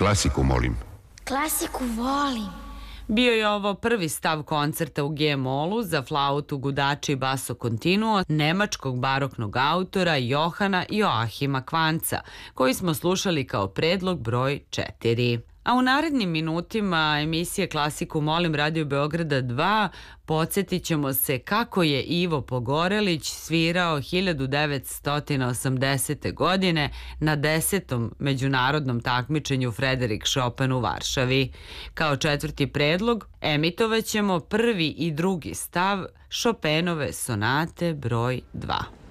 Klasiku, molim. Klasiku volim. Bio je ovo prvi stav koncerta u G-molu za flautu, gudači i basso continuo nemačkog baroknog autora Johana Joachima Quantza, koji smo slušali kao predlog broj 4. A u narednim minutima emisije Klasiku molim Radio Beograda 2 podsjetit ćemo se kako je Ivo Pogorelić svirao 1980. godine na 10. međunarodnom takmičenju Frederik Chopin u Varšavi. Kao četvrti predlog emitovaćemo prvi i drugi stav Chopinove sonate broj 2.